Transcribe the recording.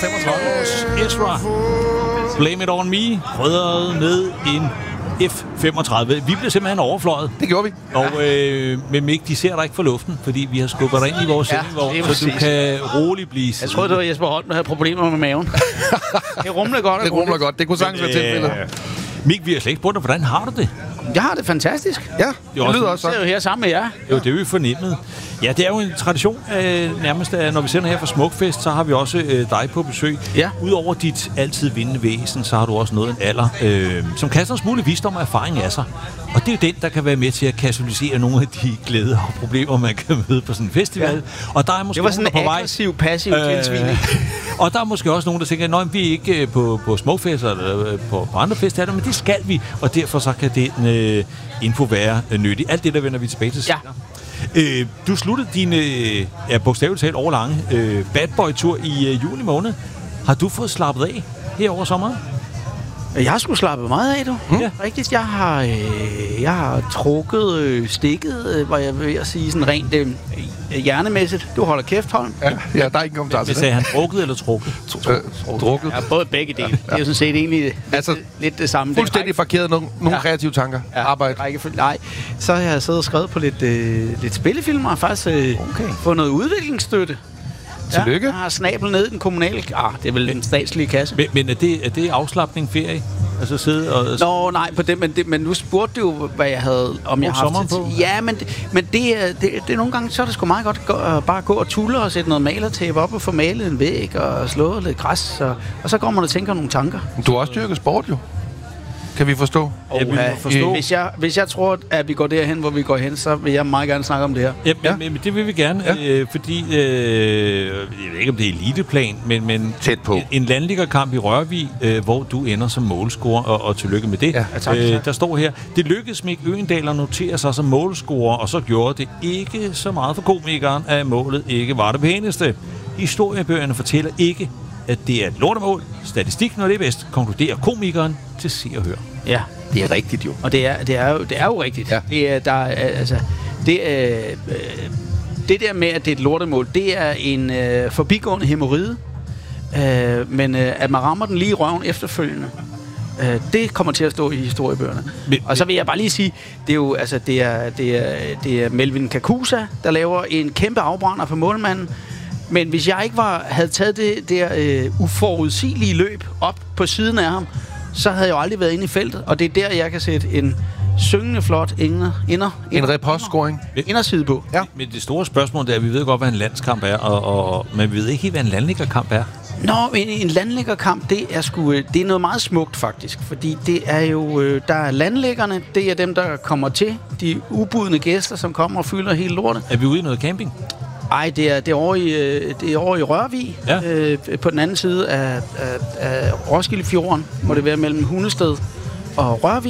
35 Ezra. Blame It On Me, krydret med en F-35. Vi blev simpelthen overfløjet. Det gjorde vi. Og med Mick, de ser dig ikke for luften, fordi vi har skubbet dig ind i vores sendevogn, så du kan roligt blive Jeg troede, det var Jesper Holm, der havde problemer med maven. Det rumler godt. Det rumler godt. Det kunne sagtens være tilfældet. Mick, vi har slet ikke spurgt dig, hvordan har du det? Jeg har det fantastisk. Ja, det lyder også Jeg er jo her sammen med jer. Jo, det er vi fornemmet. Ja, det er jo en tradition nærmest, at når vi sender her fra Smukfest, så har vi også dig på besøg. Ja. Udover dit altid vindende væsen, så har du også noget en alder, som kaster en smule visdom og erfaring af sig. Og det er jo den, der kan være med til at katalysere nogle af de glæder og problemer, man kan møde på sådan en festival. Ja. Og der er måske det var sådan en aggressiv, passiv tilsvining. Og der er måske også nogen, der tænker, at vi er ikke på Smukfest eller på andre festivaler, men det skal vi. Og derfor så kan den info være nyttig. Alt det, der vender vi tilbage til senere. Du sluttede din bogstaveligt talt overlange Bad Boy-tur i juni måned. Har du fået slappet af her over sommeren? Jeg har sgu slappet meget af, du. Ja. Rigtigt. Jeg har trukket stikket, hvor jeg vil sige sådan rent hjernemæssigt. Du holder kæft, Holm. Ja, der er ikke en kommentar til det. Sagde han drukket eller trukket? Drukket. Ja, både begge dele. Det er jo sådan set egentlig lidt det samme. Fuldstændig parkeret nogle kreative tanker. Arbejde. Nej, så har jeg siddet og skrevet på lidt spillefilm og faktisk fået noget udviklingsstøtte. Tillykke. Jeg har snablet ned i den kommunale... det er vel den statslige kasse. Men er det afslapning, ferie? Altså sidde og... Nå, nej, på det, men nu spurgte du jo, hvad jeg havde... Om jeg sommeren på? Ja, men det er nogle gange, så er det sgu meget godt bare gå og tulle og sætte noget malertape op og få malet en væg og slået lidt græs. Og så går man og tænker nogle tanker. Du har også dyrket sport, jo. Kan vi forstå? Hvis jeg tror, at vi går derhen, hvor vi går hen, så vil jeg meget gerne snakke om det her. Men det vil vi gerne, fordi jeg ved ikke, om det er eliteplan, men tæt på. En landliggerkamp i Rørvig, hvor du ender som målscorer, og tillykke med det. Ja, tak. Der står her, det lykkedes Mick Øgendahl at notere sig som målscorer, og så gjorde det ikke så meget for komikeren, at målet ikke var det pæneste. Historiebøgerne fortæller ikke, at det er et lortemål. Statistik, når det er bedst, konkluderer komikeren til Se og Hør. Ja, det er rigtigt jo. Og det er jo rigtigt. Ja. Det der med, at det er et lortemål, det er en forbigående hæmoride. Men at man rammer den lige i røven efterfølgende, det kommer til at stå i historiebøgerne. Og så vil jeg bare lige sige, det er jo det er Melvin Kakusa, der laver en kæmpe afbrænder på målmanden. Men hvis jeg ikke havde taget det der uforudsigelige løb op på siden af ham, så havde jeg jo aldrig været inde i feltet. Og det er der, jeg kan sætte en syngende flot en repostscoring. Inderside på. Ja. Men det store spørgsmål er, at vi ved godt, hvad en landskamp er, men vi ved ikke helt, hvad en landliggerkamp er. Nå, en landliggerkamp, det er noget meget smukt faktisk. Fordi det er jo, der er landlæggerne, det er dem, der kommer til. De ubudne gæster, som kommer og fylder hele lortet. Er vi ude i noget camping? Nej, det er over i Rørvig, på den anden side af Roskildefjorden, må det være mellem Hundested og Rørvig.